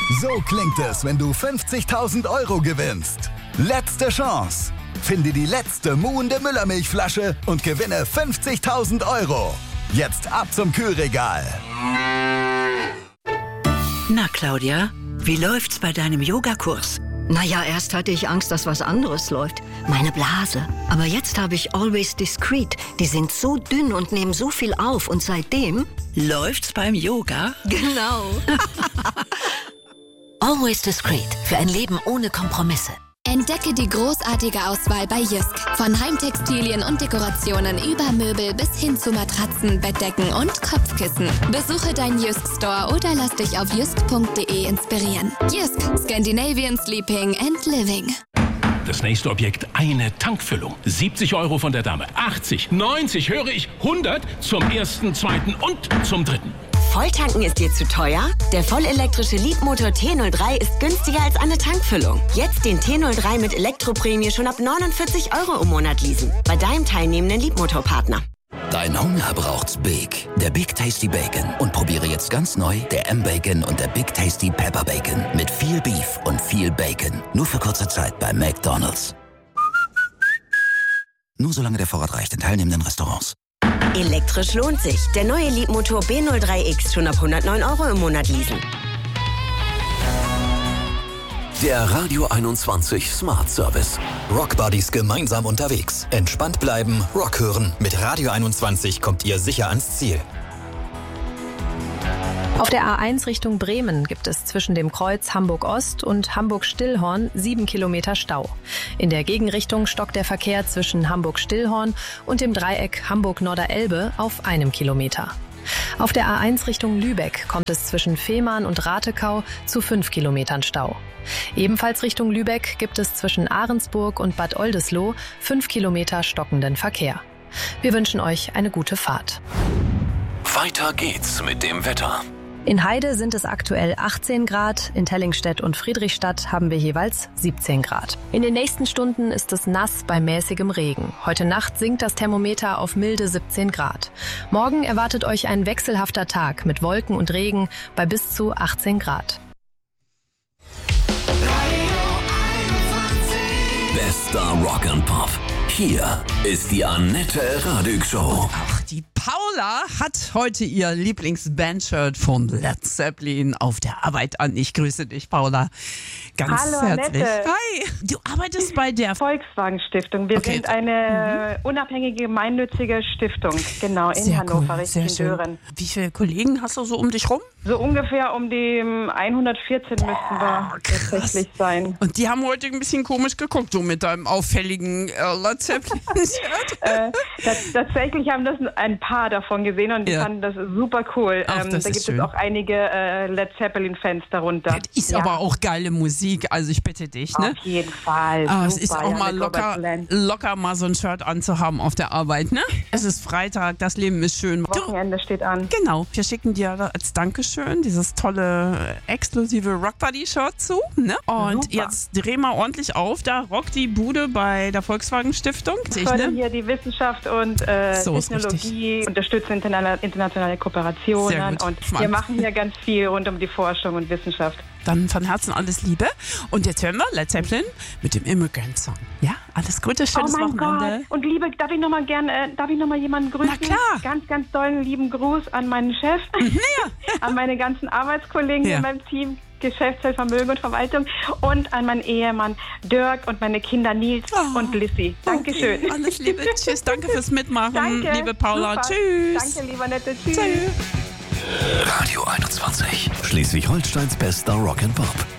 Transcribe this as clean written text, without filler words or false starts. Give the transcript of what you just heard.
So klingt es, wenn du 50.000 € gewinnst. Letzte Chance. Finde die letzte muhende Müllermilchflasche und gewinne 50.000 €. Jetzt ab zum Kühlregal. Na, Claudia, wie läuft's bei deinem Yogakurs? Naja, erst hatte ich Angst, dass was anderes läuft. Meine Blase. Aber jetzt habe ich Always Discreet. Die sind so dünn und nehmen so viel auf. Und seitdem... Läuft's beim Yoga? Genau. Always Discreet. Für ein Leben ohne Kompromisse. Entdecke die großartige Auswahl bei Jysk. Von Heimtextilien und Dekorationen über Möbel bis hin zu Matratzen, Bettdecken und Kopfkissen. Besuche deinen Jysk Store oder lass dich auf jysk.de inspirieren. Jysk, Scandinavian Sleeping and Living. Das nächste Objekt, eine Tankfüllung. 70 € von der Dame. 80, 90, höre ich, 100 zum ersten, zweiten und zum dritten. Volltanken ist dir zu teuer? Der vollelektrische Leapmotor T03 ist günstiger als eine Tankfüllung. Jetzt den T03 mit Elektroprämie schon ab 49 € im Monat leasen. Bei deinem teilnehmenden Leapmotor-Partner. Dein Hunger braucht's Big. Der Big Tasty Bacon. Und probiere jetzt ganz neu der M-Bacon und der Big Tasty Pepper Bacon. Mit viel Beef und viel Bacon. Nur für kurze Zeit bei McDonald's. Nur solange der Vorrat reicht in teilnehmenden Restaurants. Elektrisch lohnt sich. Der neue Leapmotor B03X schon ab 109 € im Monat leasen. Der Radio 21 Smart Service. Rock Buddies gemeinsam unterwegs. Entspannt bleiben, Rock hören. Mit Radio 21 kommt ihr sicher ans Ziel. Auf der A1 Richtung Bremen gibt es zwischen dem Kreuz Hamburg-Ost und Hamburg-Stillhorn 7 Kilometer Stau. In der Gegenrichtung stockt der Verkehr zwischen Hamburg-Stillhorn und dem Dreieck Hamburg-Norderelbe auf 1 Kilometer. Auf der A1 Richtung Lübeck kommt es zwischen Fehmarn und Ratekau zu 5 Kilometern Stau. Ebenfalls Richtung Lübeck gibt es zwischen Ahrensburg und Bad Oldesloe 5 Kilometer stockenden Verkehr. Wir wünschen euch eine gute Fahrt. Weiter geht's mit dem Wetter. In Heide sind es aktuell 18 Grad, in Tellingstedt und Friedrichstadt haben wir jeweils 17 Grad. In den nächsten Stunden ist es nass bei mäßigem Regen. Heute Nacht sinkt das Thermometer auf milde 17 Grad. Morgen erwartet euch ein wechselhafter Tag mit Wolken und Regen bei bis zu 18 Grad. Bester Rock and Pop. Hier ist die Annette Radig Show. Ach, die Paula hat heute ihr Lieblingsbandshirt von Led Zeppelin auf der Arbeit an. Ich grüße dich, Paula. Ganz Hallo, herzlich. Annette. Hi, du arbeitest bei der Volkswagen Stiftung. Wir sind eine unabhängige gemeinnützige Stiftung, genau, in Sehr Hannover, cool, richtig in sehr schön. Dören. Wie viele Kollegen hast du so um dich rum? So ungefähr um die 114 müssten wir tatsächlich sein. Und die haben heute ein bisschen komisch geguckt, du mit deinem auffälligen Led Zeppelin-Shirt. Tatsächlich haben das ein paar davon gesehen und die fanden das super cool. Ach, das da ist gibt schön. es auch einige Led Zeppelin-Fans darunter. Das ist aber auch geile Musik, also ich bitte dich. Ne? Auf jeden Fall. Es ist auch mal locker mal so ein Shirt anzuhaben auf der Arbeit. Ne? Es ist Freitag, das Leben ist schön. Wochenende steht an. Genau, wir schicken dir als Dankeschön dieses tolle exklusive Rock Buddy Shirt zu. Ne? Und jetzt dreh mal ordentlich auf, da rockt die Bude bei der Volkswagen Stiftung. Wir fördern hier die Wissenschaft und Technologie, unterstützen internationale Kooperationen und wir machen hier ganz viel rund um die Forschung und Wissenschaft. Dann von Herzen alles Liebe. Und jetzt hören wir Led Zeppelin mit dem Immigrant Song. Ja, alles Gute, schönes Wochenende. Gott. Und Liebe, darf ich noch mal jemanden grüßen? Na klar. Ganz, ganz dollen lieben Gruß an meinen Chef, an meine ganzen Arbeitskollegen in meinem Team, Geschäftsfeld, Vermögen und Verwaltung und an meinen Ehemann Dirk und meine Kinder Nils und Lissy. Dankeschön. Okay, alles Liebe, tschüss, danke fürs Mitmachen, danke, liebe Paula, super. Tschüss. Danke, lieber Nette, tschüss. Radio 21. Schleswig-Holsteins bester Rock and Pop.